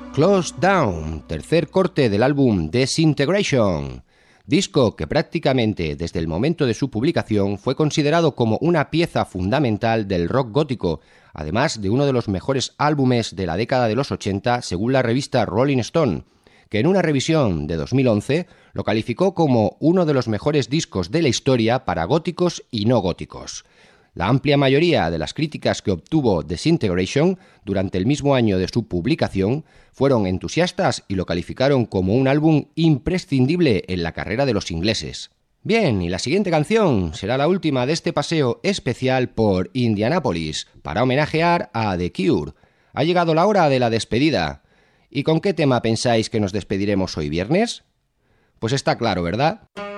Close Down, tercer corte del álbum Disintegration, disco que prácticamente desde el momento de su publicación fue considerado como una pieza fundamental del rock gótico, además de uno de los mejores álbumes de la década de los 80 según la revista Rolling Stone, que en una revisión de 2011 lo calificó como uno de los mejores discos de la historia para góticos y no góticos. La amplia mayoría de las críticas que obtuvo Disintegration durante el mismo año de su publicación fueron entusiastas y lo calificaron como un álbum imprescindible en la carrera de los ingleses. Bien, y la siguiente canción será la última de este paseo especial por Indianápolis para homenajear a The Cure. Ha llegado la hora de la despedida. ¿Y con qué tema pensáis que nos despediremos hoy viernes? Pues está claro, ¿verdad?